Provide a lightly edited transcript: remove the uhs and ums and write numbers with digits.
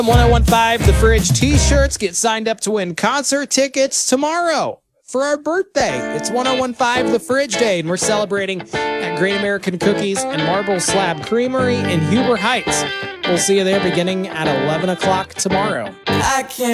1015 The Fridge t-shirts. Get signed up to win concert tickets tomorrow for our birthday. It's 1015 The Fridge Day, and we're celebrating at Great American Cookies and Marble Slab Creamery in Huber Heights. We'll see you there beginning at 11 o'clock tomorrow. I can't